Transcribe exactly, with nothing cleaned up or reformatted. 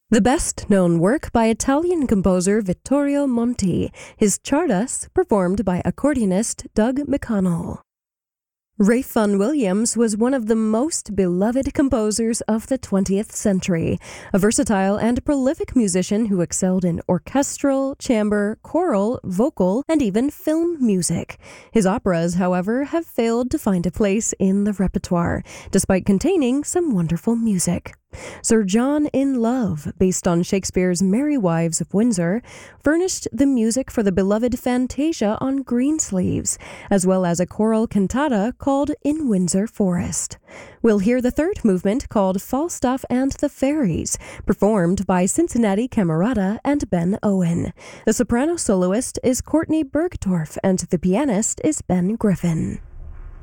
The best-known work by Italian composer Vittorio Monti, his Czardas, performed by accordionist Doug McConnell. Ralph Vaughan Williams was one of the most beloved composers of the twentieth century, a versatile and prolific musician who excelled in orchestral, chamber, choral, vocal, and even film music. His operas, however, have failed to find a place in the repertoire, despite containing some wonderful music. Sir John in Love, based on Shakespeare's Merry Wives of Windsor, furnished the music for the beloved Fantasia on Greensleeves, as well as a choral cantata called In Windsor Forest. We'll hear the third movement called Falstaff and the Fairies, performed by Cincinnati Camerata and Ben Owen. The soprano soloist is Courtney Bergdorf, and the pianist is Ben Griffin.